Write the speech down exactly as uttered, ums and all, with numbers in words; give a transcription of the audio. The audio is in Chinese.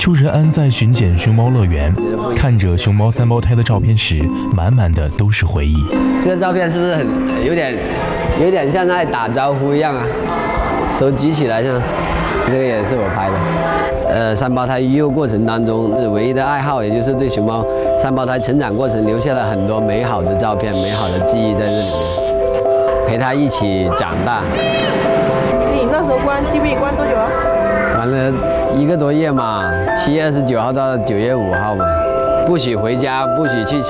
邱仁安在巡检熊猫乐园，看着熊猫三胞胎的照片时，满满的都是回忆。 这个照片是不是很有点有点像在打招呼一样啊？手举起来像，这个也是我拍的。呃，三胞胎育幼过程当中，唯一的爱好也就是对熊猫三胞胎成长过程留下了很多美好的照片、美好的记忆在这里面，陪它一起长大。 你那时候关禁闭关多久啊？ 关了一个多月嘛，七月二十九号到九月五号嘛，不许回家，不许去